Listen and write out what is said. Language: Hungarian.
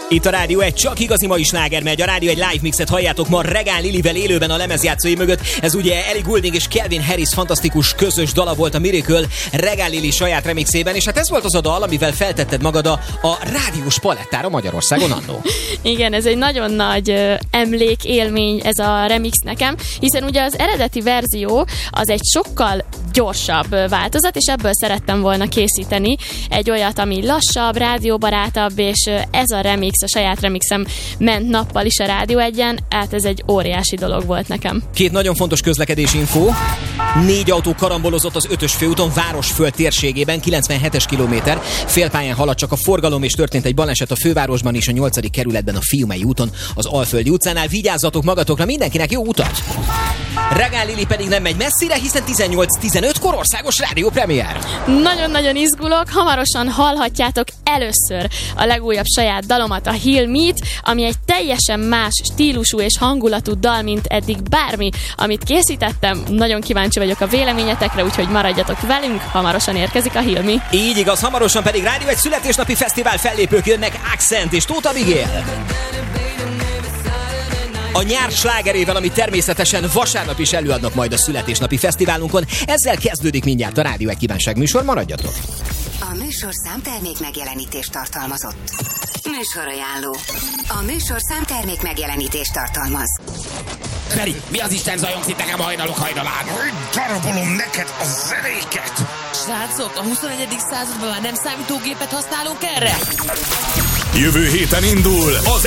Itt a Rádió egy csak igazi mai sláger megy. A Rádió egy live mixet halljátok ma Regál Lilivel élőben a lemezjátszói mögött. Ez ugye Ellie Goulding és Calvin Harris fantasztikus közös dala volt a Miracle Regál Lili saját remixében, és hát ez volt az a dal, amivel feltetted magad a rádiós palettára Magyarországon annó. Igen, ez egy nagyon nagy emlékélmény ez a remix nekem, hiszen ugye az eredeti verzió az egy sokkal gyorsabb változat, és ebből szerettem volna készíteni egy olyat, ami lassabb, rádióbarátabb, és ez a remix, a saját remixem ment nappal is a Rádió egyen, hát ez egy óriási dolog volt nekem. Két nagyon fontos közlekedési infó. 4 autó karambolozott az 5-ös főúton Városföld térségében, 97-es kilométer. Félpályán halad csak a forgalom, és történt egy baleset a fővárosban és a 8. kerületben a Fiumei úton, az Alföldi utcánál. Vigyázzatok magatokra, mindenkinek jó utat! Regál Lili pedig nem megy messzire, hiszen 18-15-kor országos rádiópremiér. Nagyon-nagyon izgulok, hamarosan hallhatjátok először a legújabb saját dalomat, a Heal Me-t, ami egy teljesen más stílusú és hangulatú dal, mint eddig bármi, amit készítettem. Nagyon kíváncsi vagyok a véleményetekre, úgyhogy maradjatok velünk, hamarosan érkezik a Heal Me. Így igaz, hamarosan pedig Rádió egy születésnapi fesztivál fellépők jönnek, Accent és Tóth Abigail. A nyár slágerével, amit természetesen vasárnap is előadnak majd a születésnapi fesztiválunkon. Ezzel kezdődik mindjárt a Rádió egy kívánság műsor, maradjatok! A műsorszám termék megjelenítést tartalmazott. Műsorajánló. A műsorszám termék megjelenítést tartalmaz. Feri, mi az Isten zajongsz itt nekem hajnalok hajnalán? Darabolom neked a zenéket! Srácok, a 21. században már nem számítógépet használunk erre? Jövő héten indul az